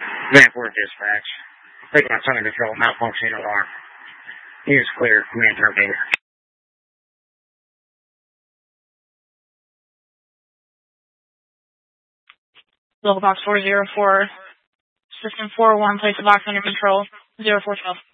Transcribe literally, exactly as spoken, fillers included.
Vanport dispatch. Picking up Southern Control, malfunctioning alarm. Use clear, command terminated. Local box four zero four, system four one, place the box under control, zero four twelve.